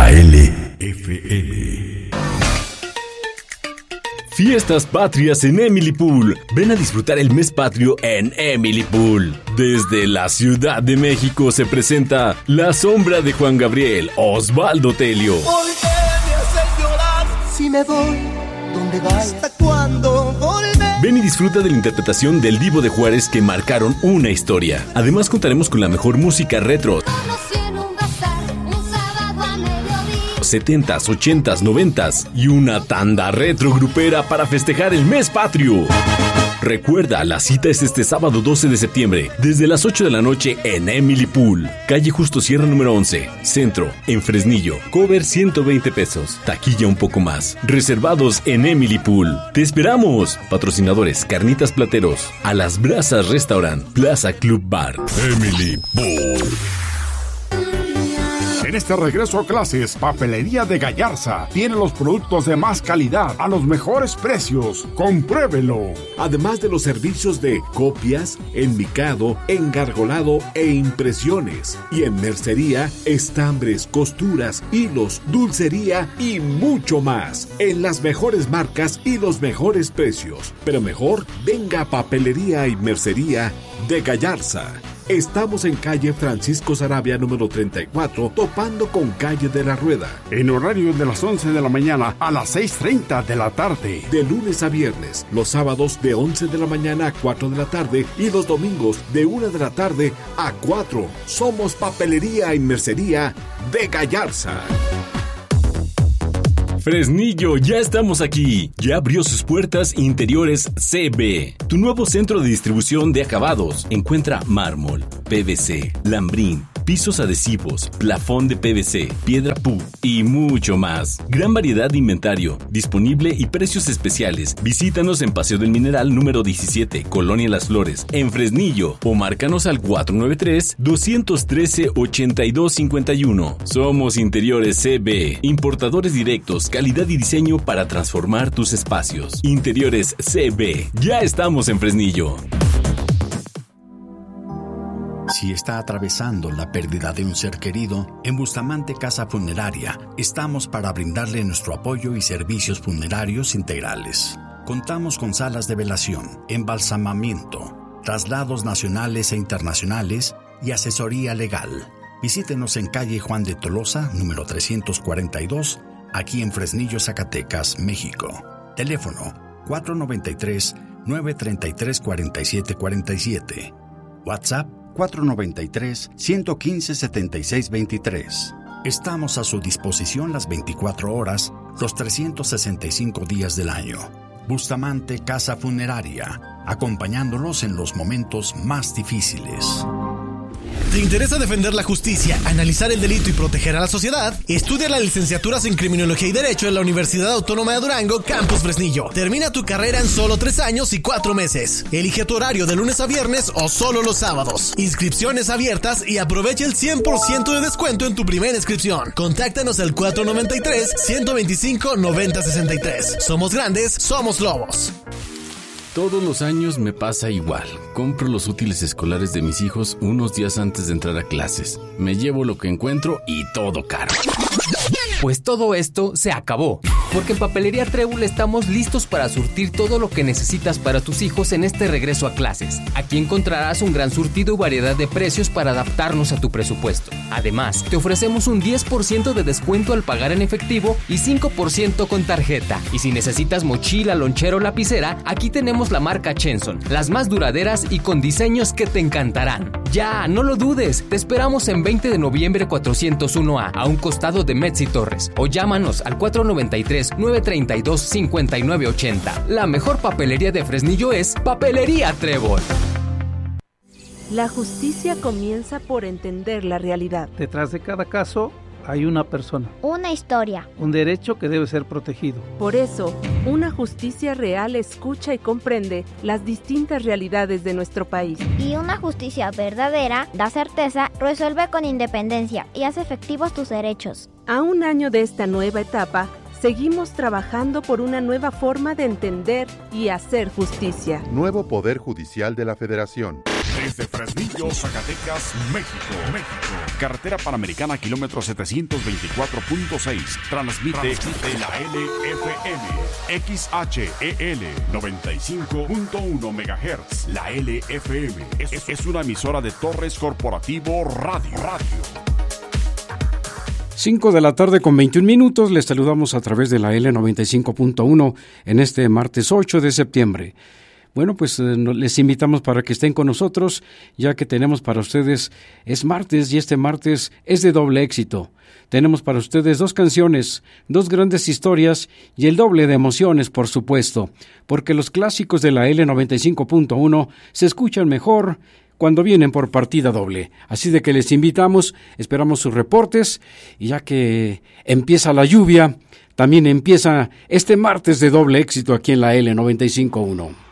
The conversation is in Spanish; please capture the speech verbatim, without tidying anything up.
L F M. Fiestas patrias en Emily Pool. Ven a disfrutar el mes patrio en Emily Pool. Desde la Ciudad de México se presenta La Sombra de Juan Gabriel, Osvaldo Telio. ¿Por qué me haces llorar si me voy? ¿Dónde vas? ¿Hasta cuándo volver? Ven y disfruta de la interpretación del Divo de Juárez que marcaron una historia. Además contaremos con la mejor música retro. setentas, ochentas, noventas y una tanda retro grupera para festejar el mes patrio. Recuerda, la cita es este sábado doce de septiembre, desde las ocho de la noche en Emily Pool, calle Justo Sierra número once, Centro, en Fresnillo. Cover ciento veinte pesos, taquilla un poco más. Reservados en Emily Pool. ¡Te esperamos! Patrocinadores: Carnitas Plateros, A las Brasas Restaurant, Plaza Club Bar. Emily Pool. En este regreso a clases, Papelería de Gallarza tiene los productos de más calidad a los mejores precios. ¡Compruébelo! Además de los servicios de copias, enmicado, engargolado e impresiones. Y en mercería, estambres, costuras, hilos, dulcería y mucho más. En las mejores marcas y los mejores precios. Pero mejor, venga a Papelería y Mercería de Gallarza. Estamos en calle Francisco Sarabia número treinta y cuatro, topando con calle de la Rueda. En horario de las once de la mañana a las seis treinta de la tarde. De lunes a viernes, los sábados de once de la mañana a cuatro de la tarde y los domingos de una de la tarde a cuatro. Somos Papelería y Mercería de Gallarza. Fresnillo, ya estamos aquí. Ya abrió sus puertas Interiores C B, tu nuevo centro de distribución de acabados. Encuentra mármol, P V C, lambrín, pisos adhesivos, plafón de P V C, piedra P U y mucho más. Gran variedad de inventario, disponible y precios especiales. Visítanos en Paseo del Mineral número diecisiete, Colonia Las Flores, en Fresnillo, o márcanos al cuatro nueve tres, dos uno tres, ocho dos cinco uno. Somos Interiores C B, importadores directos, calidad y diseño para transformar tus espacios. Interiores C B, ya estamos en Fresnillo. Si está atravesando la pérdida de un ser querido, en Bustamante Casa Funeraria estamos para brindarle nuestro apoyo y servicios funerarios integrales. Contamos con salas de velación, embalsamamiento, traslados nacionales e internacionales y asesoría legal. Visítenos en calle Juan de Tolosa, número trescientos cuarenta y dos, aquí en Fresnillo, Zacatecas, México. Teléfono cuatro nueve tres, nueve tres tres, cuatro siete cuatro siete. WhatsApp cuatro nueve tres, uno uno, siete seis dos tres. Estamos a su disposición las veinticuatro horas, los trescientos sesenta y cinco días del año. Bustamante Casa Funeraria, acompañándolos en los momentos más difíciles. ¿Te interesa defender la justicia, analizar el delito y proteger a la sociedad? Estudia las licenciaturas en Criminología y Derecho en la Universidad Autónoma de Durango, Campus Fresnillo. Termina tu carrera en solo tres años y cuatro meses. Elige tu horario de lunes a viernes o solo los sábados. Inscripciones abiertas y aprovecha el cien por ciento de descuento en tu primera inscripción. Contáctanos al cuatro nueve tres, uno dos cinco, nueve cero seis tres. Somos grandes, somos lobos. Todos los años me pasa igual. Compro los útiles escolares de mis hijos unos días antes de entrar a clases. Me llevo lo que encuentro y todo caro. Pues todo esto se acabó, porque en Papelería Trébol estamos listos para surtir todo lo que necesitas para tus hijos en este regreso a clases. Aquí encontrarás un gran surtido y variedad de precios para adaptarnos a tu presupuesto. Además, te ofrecemos un diez por ciento de descuento al pagar en efectivo y cinco por ciento con tarjeta. Y si necesitas mochila, lonchero o lapicera, aquí tenemos la marca Chenson, las más duraderas y con diseños que te encantarán. Ya, no lo dudes, te esperamos en veinte de noviembre cuatrocientos uno A, a un costado de Metz y Torres, o llámanos al cuatro nueve tres, nueve tres dos, cinco nueve ocho cero. La mejor papelería de Fresnillo es Papelería Trébol. La justicia comienza por entender la realidad. Detrás de cada caso hay una persona. Una historia. Un derecho que debe ser protegido. Por eso, una justicia real escucha y comprende las distintas realidades de nuestro país. Y una justicia verdadera da certeza, resuelve con independencia y hace efectivos tus derechos. A un año de esta nueva etapa, seguimos trabajando por una nueva forma de entender y hacer justicia. Nuevo Poder Judicial de la Federación. Desde Fresnillo, Zacatecas, México. México. Carretera Panamericana, kilómetro setecientos veinticuatro punto seis. Transmite, Transmite la L F M. X H E L noventa y cinco punto uno megahertz. La L F M es, es una emisora de Torres Corporativo Radio. Radio. cinco de la tarde con veintiún minutos. Les saludamos a través de la L noventa y cinco punto uno en este martes ocho de septiembre. Bueno, pues eh, les invitamos para que estén con nosotros, ya que tenemos para ustedes, es martes y este martes es de doble éxito. Tenemos para ustedes dos canciones, dos grandes historias y el doble de emociones, por supuesto, porque los clásicos de la L noventa y cinco punto uno se escuchan mejor cuando vienen por partida doble. Así de que les invitamos, esperamos sus reportes, y ya que empieza la lluvia, también empieza este martes de doble éxito aquí en la L noventa y cinco punto uno.